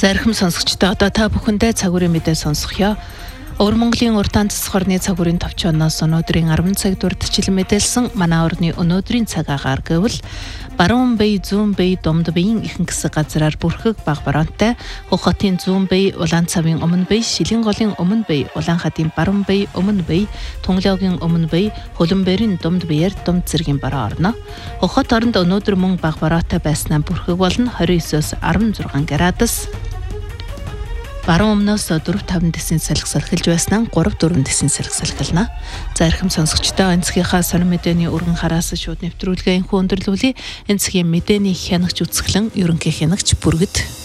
Зарим сонсогчдоо одоо та бүхэндээ цагуурийн мэдээ сонсгоё. Өвөр Монголын урдаан засах орны цагуурийн товчоноос өнөөдрийн 10 цагт урдчилан мэдээлсэн манай орны өнөөдрийн цаг агаар гэвэл баруун бие, зүүн бие, домд биеийн ихэнх хэсэг газраар бүрхэг бага баруунтай, Хух хотын зүүн бие, Улаан цавын өмнө бие, Шилэн голын өмнө бие, Улаан хадын баруун бие, өмнө бие, Тунгалогийн өмнө бие, Хөлбөмбөрийн домд биеэр домд зэргийн бараа орно. Хух хот оронд өнөөдөр мөн бага бараатай байснаа бүрхэг болно 29-с 16 градус. Баруун өмнөөс 4-5 дэсийн салхи салхилж байснаа 3-4 дэсийн салхи салхилна. За эрхэм сонсогчдоо энцгийнхаа сонир мэдээний өргөн хараас шууд нэвтрүүлгээ энхүү өндөрлүүлээ. Энцгийн мэдээний хянагч үзэсгэлэн ерөнхий хянагч Бүргэд